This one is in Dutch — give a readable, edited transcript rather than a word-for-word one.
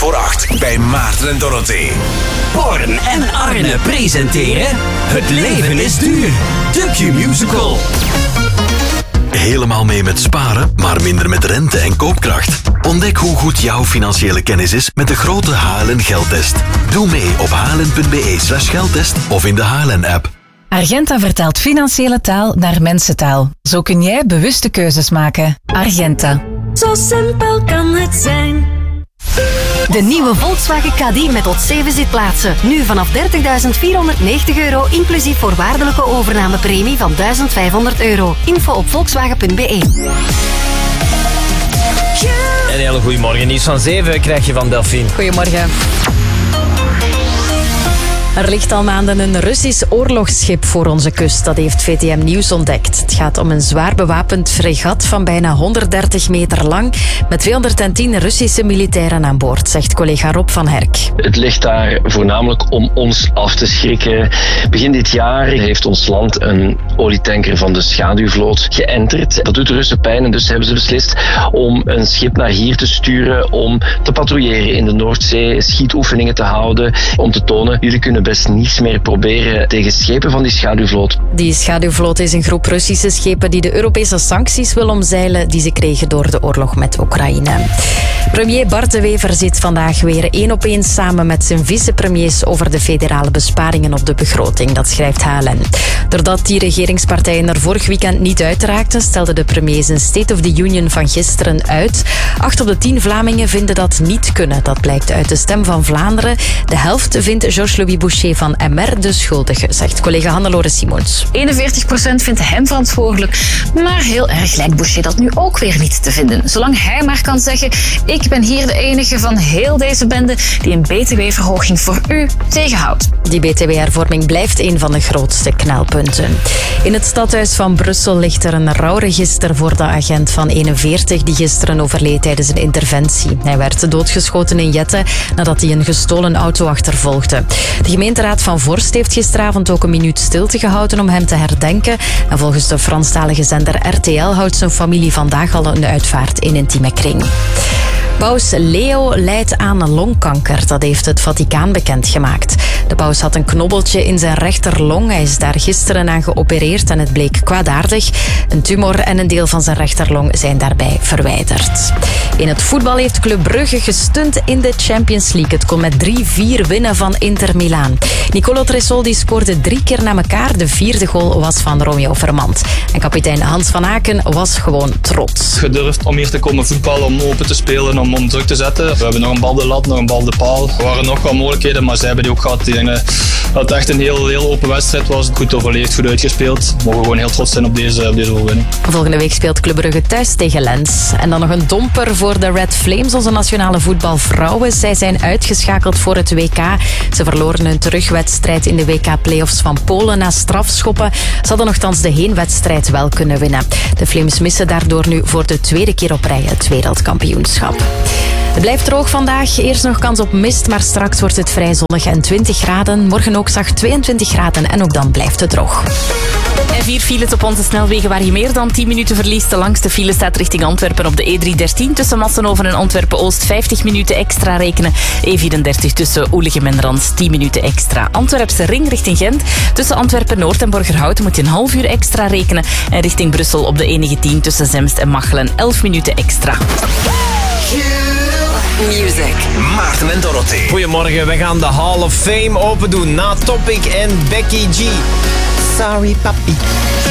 voor 8 bij Maarten en Dorothee. Born en Arne presenteren Het leven is duur, de Q-musical. Helemaal mee met sparen, maar minder met rente en koopkracht. Ontdek hoe goed jouw financiële kennis is met de grote HLN Geldtest. Doe mee op hln.be/geldtest of in de HLN-app. Argenta vertaalt financiële taal naar mensentaal. Zo kun jij bewuste keuzes maken. Argenta. Zo simpel kan het zijn. De nieuwe Volkswagen Caddy met tot 7 zitplaatsen. Nu vanaf €30.490 inclusief voorwaardelijke overnamepremie van €1.500. Info op volkswagen.be. Een hele goede morgen. Nieuws van 7 krijg je van Delphine. Goedemorgen. Er ligt al maanden een Russisch oorlogsschip voor onze kust. Dat heeft VTM Nieuws ontdekt. Het gaat om een zwaar bewapend fregat van bijna 130 meter lang met 210 Russische militairen aan boord, zegt collega Rob van Herk. Het ligt daar voornamelijk om ons af te schrikken. Begin dit jaar heeft ons land een olietanker van de schaduwvloot geënterd. Dat doet de Russen pijn en dus hebben ze beslist om een schip naar hier te sturen om te patrouilleren in de Noordzee, schietoefeningen te houden, om te tonen, jullie kunnen best niets meer proberen tegen schepen van die schaduwvloot. Die schaduwvloot is een groep Russische schepen die de Europese sancties wil omzeilen die ze kregen door de oorlog met Oekraïne. Premier Bart De Wever zit vandaag weer 1 op 1 samen met zijn vicepremiers over de federale besparingen op de begroting. Dat schrijft HLN. Doordat die regeringspartijen er vorig weekend niet uitraakten, stelde de premier zijn State of the Union van gisteren uit. 8 op de 10 Vlamingen vinden dat niet kunnen. Dat blijkt uit de Stem van Vlaanderen. De helft vindt Georges-Louis Boucher van MR de schuldige, zegt collega Hannelore Simons. 41% vindt hem verantwoordelijk, maar heel erg lijkt Boucher dat nu ook weer niet te vinden. Zolang hij maar kan zeggen, ik ben hier de enige van heel deze bende die een btw-verhoging voor u tegenhoudt. Die btw-hervorming blijft een van de grootste knelpunten. In het stadhuis van Brussel ligt er een rouwregister voor de agent van 41 die gisteren overleed tijdens een interventie. Hij werd doodgeschoten in Jette nadat hij een gestolen auto achtervolgde. De gemeenteraad van Vorst heeft gisteravond ook een minuut stilte gehouden om hem te herdenken. En volgens de Franstalige zender RTL houdt zijn familie vandaag al een uitvaart in intieme kring. Paus Leo lijdt aan longkanker, dat heeft het Vaticaan bekendgemaakt. De paus had een knobbeltje in zijn rechterlong. Hij is daar gisteren aan geopereerd en het bleek kwaadaardig. Een tumor en een deel van zijn rechterlong zijn daarbij verwijderd. In het voetbal heeft Club Brugge gestunt in de Champions League. Het kon met 3-4 winnen van Inter Milaan. Nicolo Tresoldi scoorde 3 keer na elkaar. De 4e goal was van Romeo Vermand. En kapitein Hans van Aken was gewoon trots. Gedurfd om hier te komen voetballen, om open te spelen, om druk te zetten. We hebben nog een bal op de lat, nog een bal op de paal. Er waren nog wat mogelijkheden, maar zij hebben die ook gehad. Ik denk dat het echt een heel open wedstrijd was. Goed overleefd, goed uitgespeeld. We mogen gewoon heel trots zijn op deze overwinning. Volgende week speelt Club Brugge thuis tegen Lens. En dan nog een domper voor de Red Flames, onze nationale voetbalvrouwen. Zij zijn uitgeschakeld voor het WK. Ze verloren hun terugwedstrijd in de WK-playoffs van Polen na strafschoppen. Ze hadden nogthans de heenwedstrijd wel kunnen winnen. De Flames missen daardoor nu voor de 2e keer op rij het wereldkampioenschap. Het blijft droog vandaag. Eerst nog kans op mist, maar straks wordt het vrij zonnig en 20 graden. Morgen ook zacht 22 graden en ook dan blijft het droog. En 4 files op onze snelwegen waar je meer dan 10 minuten verliest. De langste file staat richting Antwerpen op de E313 tussen Massenhoven en Antwerpen-Oost. 50 minuten extra rekenen. E34 tussen Oelegem en Rans 10 minuten extra. Antwerpse ring richting Gent. Tussen Antwerpen-Noord en Borgerhouten moet je een half uur extra rekenen. En richting Brussel op de E19 tussen Zemst en Machelen 11 minuten extra. Music. Maarten en Dorothee. Goedemorgen, we gaan de Hall of Fame open doen na Topic en Becky G. Sorry, papi.